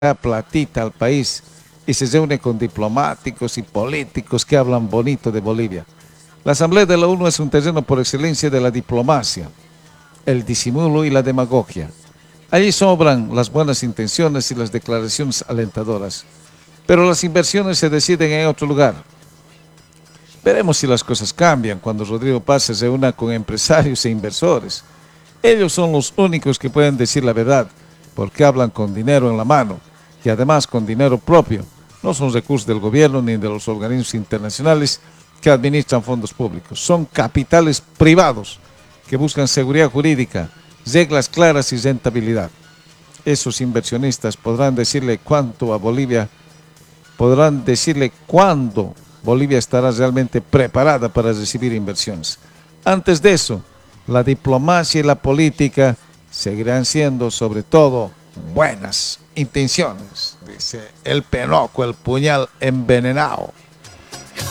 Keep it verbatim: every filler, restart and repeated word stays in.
platita al país y se reúne con diplomáticos y políticos que hablan bonito de Bolivia. La Asamblea de la ONU es un terreno por excelencia de la diplomacia, el disimulo y la demagogia. Allí sobran las buenas intenciones y las declaraciones alentadoras, pero las inversiones se deciden en otro lugar. Veremos si las cosas cambian cuando Rodrigo Paz se reúna con empresarios e inversores. Ellos son los únicos que pueden decir la verdad, porque hablan con dinero en la mano y además con dinero propio. No son recursos del gobierno ni de los organismos internacionales que administran fondos públicos. Son capitales privados que buscan seguridad jurídica, reglas claras y rentabilidad. Esos inversionistas podrán decirle cuánto a Bolivia, podrán decirle cuándo Bolivia estará realmente preparada para recibir inversiones. Antes de eso, la diplomacia y la política seguirán siendo sobre todo buenas intenciones, dice el penoco, el puñal envenenado.